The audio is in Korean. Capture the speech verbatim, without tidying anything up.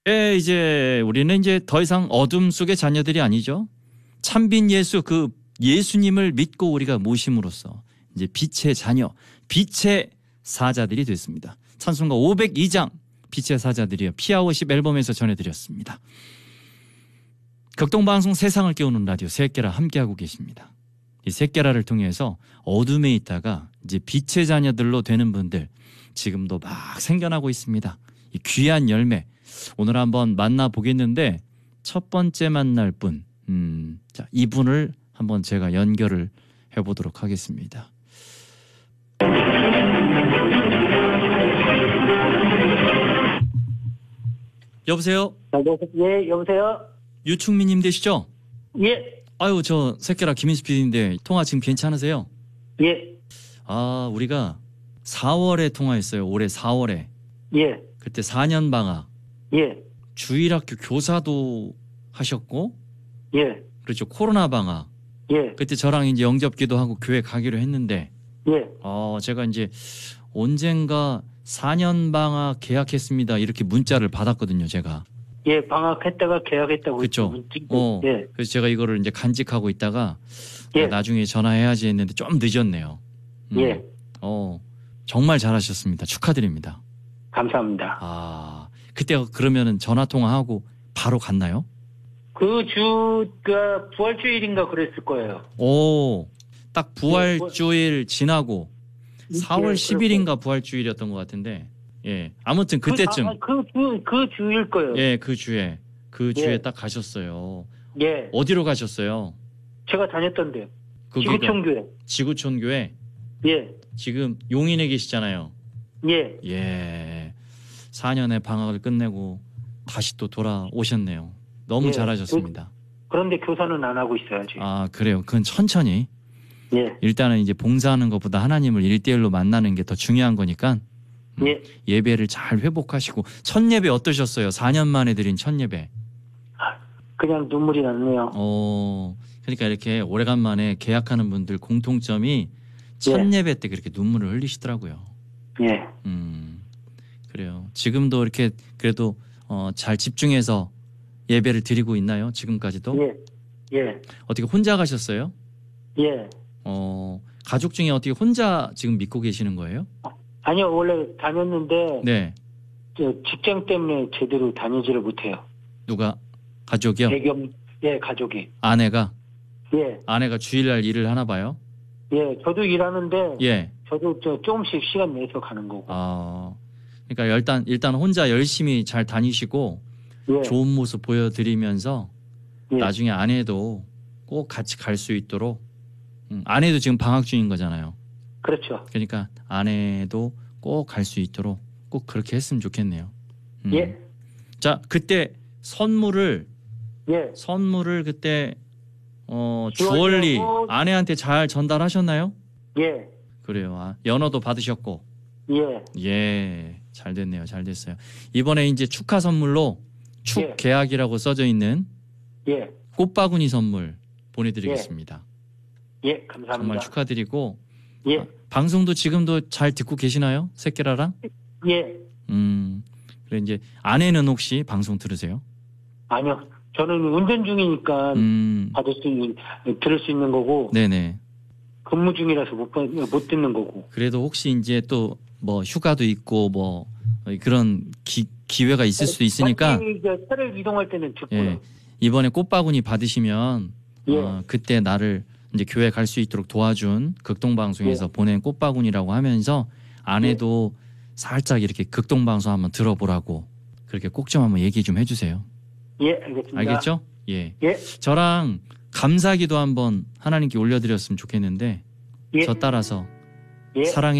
예, 이제 우리는 이제 더 이상 어둠 속의 자녀들이 아니죠. 참빈 예수 그 예수님을 믿고 우리가 모심으로써 이제 빛의 자녀, 빛의 사자들이 됐습니다. 찬송가 오백이 장 빛의 사자들이요. 피아워십 앨범에서 전해드렸습니다. 극동방송 세상을 깨우는 라디오 새끼라 함께하고 계십니다. 이 새끼라를 통해서 어둠에 있다가 이제 빛의 자녀들로 되는 분들 지금도 막 생겨나고 있습니다. 이 귀한 열매 오늘 한번 만나보겠는데 첫 번째 만날 분 음, 자, 이분을 한번 제가 연결을 해보도록 하겠습니다. 여보세요? 예, 여보세요? 유충민님 되시죠? 예. 아유, 저 새끼라 김인수 피디인데 통화 지금 괜찮으세요? 예. 아, 우리가 사월에 통화했어요. 올해 사월에. 예. 그때 사 년 방학. 예. 주일학교 교사도 하셨고. 예. 그렇죠. 코로나 방학. 예. 그때 저랑 이제 영접기도 하고 교회 가기로 했는데. 예. 어, 제가 이제 언젠가 사 년 방학 계약했습니다. 이렇게 문자를 받았거든요, 제가. 예, 방학했다가 계약했다고. 그렇죠. 어. 예. 그래서 제가 이거를 이제 간직하고 있다가 예. 나중에 전화해야지 했는데 좀 늦었네요. 음. 예. 어, 정말 잘하셨습니다. 축하드립니다. 감사합니다. 아, 그때 그러면은 전화 통화하고 바로 갔나요? 그 주가 부활주일인가 그랬을 거예요. 오, 딱 부활주일 지나고 사월 십 일인가 부활주일이었던 것 같은데, 예, 아무튼 그때쯤. 그, 그, 그 주일 거예요. 예, 그 주에 그 주에 예. 딱 가셨어요. 예. 어디로 가셨어요? 제가 다녔던데요. 거기가 지구촌교회. 지구촌교회. 예. 지금 용인에 계시잖아요. 예. 예. 사 년의 방학을 끝내고 다시 또 돌아오셨네요. 너무 예. 잘하셨습니다. 그런데 교사는 안 하고 있어야지. 아, 그래요. 그건 천천히. 예. 일단은 이제 봉사하는 것보다 하나님을 일대일로 만나는 게 더 중요한 거니까 음, 예. 예배를 잘 회복하시고 첫 예배 어떠셨어요? 사 년 만에 드린 첫 예배. 그냥 눈물이 났네요. 어, 그러니까 이렇게 오래간만에 계약하는 분들 공통점이 첫 예. 예배 때 그렇게 눈물을 흘리시더라고요. 예. 음, 그래요. 지금도 이렇게 그래도 어, 잘 집중해서 예배를 드리고 있나요? 지금까지도? 예. 예. 어떻게 혼자 가셨어요? 예. 어, 가족 중에 어떻게 혼자 지금 믿고 계시는 거예요? 아니요, 원래 다녔는데 네. 저 직장 때문에 제대로 다니지를 못해요. 누가? 가족이요? 배경, 예, 가족이. 아내가? 예. 아내가 주일날 일을 하나 봐요? 예, 저도 일하는데 예. 저도 저 조금씩 시간 내서 가는 거고. 아, 그러니까 일단 일단 혼자 열심히 잘 다니시고 예. 좋은 모습 보여드리면서 예. 나중에 아내도 꼭 같이 갈 수 있도록 음, 아내도 지금 방학 중인 거잖아요. 그렇죠. 그러니까 아내도 꼭 갈 수 있도록 꼭 그렇게 했으면 좋겠네요. 음. 예. 자, 그때 선물을 예. 선물을 그때 어, 주얼리 주얼리 하고. 아내한테 잘 전달하셨나요? 예. 그래요. 아, 연어도 받으셨고. 예. 예, 잘 됐네요. 잘 됐어요. 이번에 이제 축하 선물로 축 예. 계약이라고 써져 있는 예. 꽃바구니 선물 보내드리겠습니다. 예. 감사합니다. 정말 축하드리고 예. 아, 방송도 지금도 잘 듣고 계시나요? 새끼라랑? 예. 음, 그래 이제 아내는 혹시 방송 들으세요? 아니요. 저는 운전 중이니까 음, 받을 수 있는, 들을 수 있는 거고 네네. 근무 중이라서 못, 받- 못 듣는 거고. 그래도 혹시 이제 또 뭐 휴가도 있고 뭐 그런 기, 기회가 있을 수도 있으니까 같이 이제 차를 이동할 때는 듣고요. 예, 이번에 꽃바구니 받으시면 예. 어, 그때 나를 이제 교회 갈 수 있도록 도와준 극동방송에서 예. 보낸 꽃바구니라고 하면서 아내도 살짝 이렇게 극동방송 한번 들어보라고 그렇게 꼭 좀 한번 얘기 좀 해주세요. 예, 알겠습니다. 알겠죠? 예. 예. 저랑 감사기도 한번 하나님께 올려드렸으면 좋겠는데 예. 저 따라서 예. 사랑해